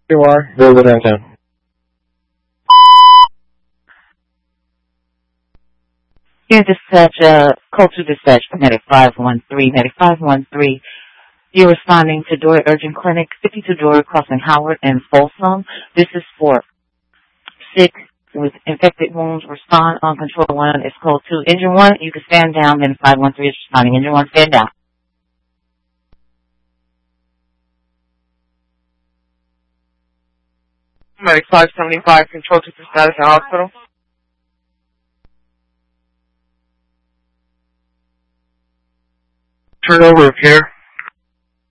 You are. Go downtown. Here, dispatch, call to dispatch, medic 513, medic 513. You're responding to Dory Urgent Clinic, 52 Dory crossing Howard and Folsom. This is for sick with infected wounds. Respond on control 1 is code 2. Engine 1, you can stand down, then 513 is responding. Engine 1, stand down. Medic 575, control to the status at hospital. Turnover of care.